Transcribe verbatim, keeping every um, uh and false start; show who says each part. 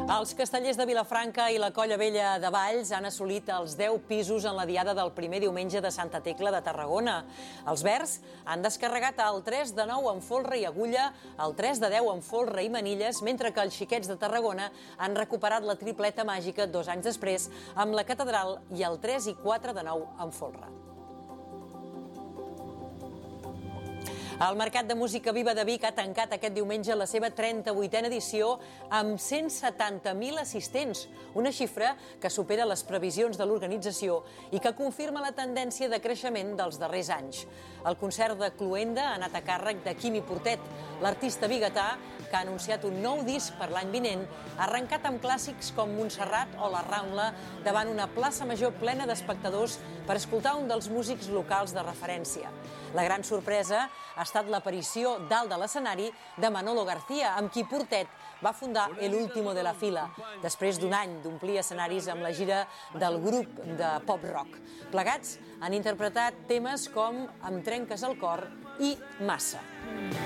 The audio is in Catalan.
Speaker 1: Els Castellers de Vilafranca i la Colla Vella de Valls han assolit els deu pisos en la diada del primer diumenge de Santa Tecla de Tarragona. Els verds han descarregat el tres de nou amb folre i agulla, el tres de deu amb folre i manilles, mentre que els xiquets de Tarragona han recuperat la tripleta màgica dos anys després amb la catedral i el tres i quatre de nou amb folre. El Mercat de Música Viva de Vic ha tancat aquest diumenge la seva trenta-vuitena edició amb cent setanta mil assistents, una xifra que supera les previsions de l'organització i que confirma la tendència de creixement dels darrers anys. El concert de Cloenda ha anat a càrrec de Quimi Portet, l'artista biguetà que ha anunciat un nou disc per l'any vinent, arrencat amb clàssics com Montserrat o La Rambla, davant una plaça major plena d'espectadors per escoltar un dels músics locals de referència. La gran sorpresa ha estat l'aparició dalt de l'escenari de Manolo García, amb qui Portet va fundar El Último de la Fila, després d'un any d'omplir escenaris amb la gira del grup de pop-rock. Plegats han interpretat temes com Em trenques el cor i Massa.